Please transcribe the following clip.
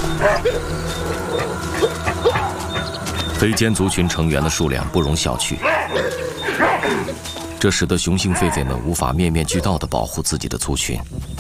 非奸族群成员的数量不容小觑，这使得雄性狒狒们无法面面俱到地保护自己的族群，